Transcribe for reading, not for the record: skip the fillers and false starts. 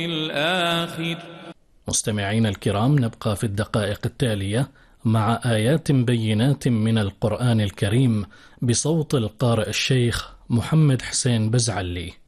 الآخر. مستمعين الكرام، نبقى في الدقائق التالية مع آيات بينات من القرآن الكريم بصوت القارئ الشيخ محمد حسين بزعلي.